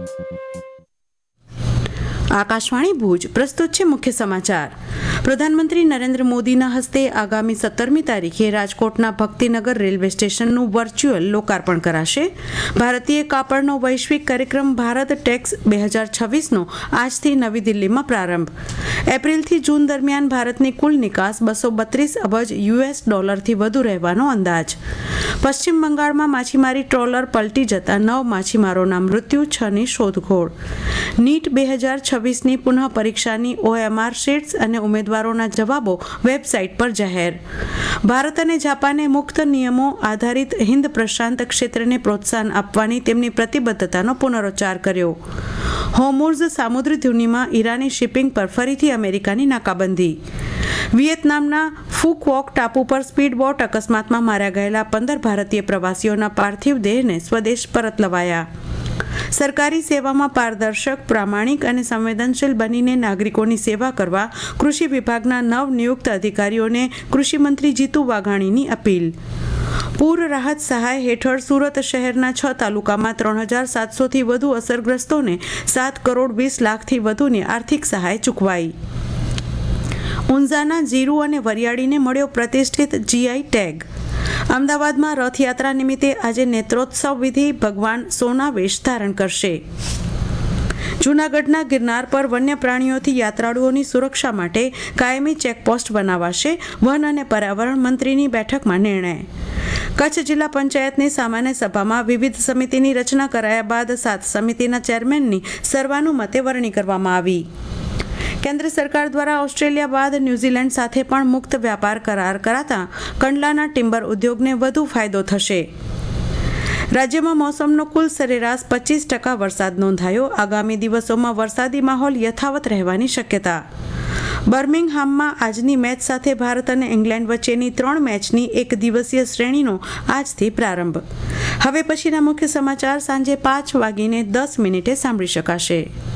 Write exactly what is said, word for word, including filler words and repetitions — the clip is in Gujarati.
આકાશવાણી ભુજ પ્રસ્તુત છે મુખ્ય સમાચાર. પ્રધાનમંત્રી નરેન્દ્ર મોદીના હસ્તે આગામી સત્તરમી તારીખે રાજકોટના ભક્તિનગર રેલવે સ્ટેશનનું વર્ચ્યુઅલ લોકાર્પણ કરાશે. ભારતીય કાપડનો વૈશ્વિક કાર્યક્રમ ભારત ટેક્સ બે હજાર છવ્વીસનો આજથી નવી દિલ્હીમાં પ્રારંભ. એપ્રિલથી જૂન દરમિયાન ભારતની કુલ નિકાસ બસો બત્રીસ અબજ યુએસ ડોલરથી વધુ રહેવાનો અંદાજ. પશ્ચિમ બંગાળમાં માછીમારી ટ્રોલર પલટી જતા નવ માછીમારોના મૃત્યુ, છની શોધખોળ. નીટ બે હજાર છવ્વીસની પુનઃ પરીક્ષાની ઓએમઆર શીટ્સ અને ઉમેદવારોના જવાબો વેબસાઇટ પર જાહેર. ભારત અને જાપાને મુક્ત નિયમો આધારિત હિન્દ પ્રશાંત ક્ષેત્રને પ્રોત્સાહન આપવાની તેમની પ્રતિબદ્ધતાનો પુનરોચ્ચાર કર્યો. હોર્મુઝ સામુદ્રી ધુનીમાં ઈરાની શિપિંગ પર ફરીથી અમેરિકાની નાકાબંધી. વિયેતનામના ફુક્વોક ટાપુ પર સ્પીડબોટ અકસ્માતમાં માર્યા ગયેલા પંદર ભારતીય પ્રવાસીઓના પાર્થિવ દેહને સ્વદેશ પરત લવાયા. સરકારી સેવામાં પારદર્શક, પ્રામાણિક અને સંવેદનશીલ બનીને નાગરિકોની સેવા કરવા કૃષિ વિભાગના નવ નિયુક્ત અધિકારીઓને કૃષિમંત્રી જીતુ વાઘાણીની અપીલ. પૂર રાહત સહાય હેઠળ સુરત શહેરના છ તાલુકામાં ત્રણ હજાર સાતસોથી વધુ અસરગ્રસ્તોને સાત કરોડ વીસ લાખથી વધુની આર્થિક સહાય ચૂકવાઈ. ઊંઝાના જીરું અને વરિયાળીને મળ્યો પ્રતિષ્ઠિત જીઆઈ ટેગ. અમદાવાદમાં રથયાત્રા નિમિત્તે આજે નેત્રોત્સવ વિધિ ભગવાન સોના વેશ ધારણ કરશે. જૂનાગઢના ગિરનાર પર વન્ય પ્રાણીઓથી યાત્રાળુઓની સુરક્ષા માટે કાયમી ચેકપોસ્ટ બનાવાશે. વન અને પર્યાવરણ મંત્રીની બેઠકમાં નિર્ણય. કચ્છ જિલ્લા પંચાયતની સામાન્ય સભામાં વિવિધ સમિતિની રચના કરાયા બાદ સાત સમિતિના ચેરમેનની સર્વાનુમતે વરણી કરવામાં આવી. કેન્દ્ર સરકાર દ્વારા ઓસ્ટ્રેલિયા બાદ ન્યૂઝીલેન્ડ સાથે પણ મુક્ત વ્યાપાર કરાર કરાતા કંડલાના ટિમ્બર ઉદ્યોગને વધુ ફાયદો થશે. રાજ્યમાં મોસમનો કુલ સરેરાશ પચીસ ટકા વરસાદ નોંધાયો. આગામી દિવસોમાં વરસાદી માહોલ યથાવત રહેવાની શક્યતા. બર્મિંગહામમાં આજની મેચ સાથે ભારત અને ઇંગ્લેન્ડ વચ્ચેની ત્રણ મેચની એક દિવસીય શ્રેણીનો આજથી પ્રારંભ. હવે પછીના મુખ્ય સમાચાર સાંજે પાંચ વાગીને દસ મિનિટે સાંભળી શકાશે.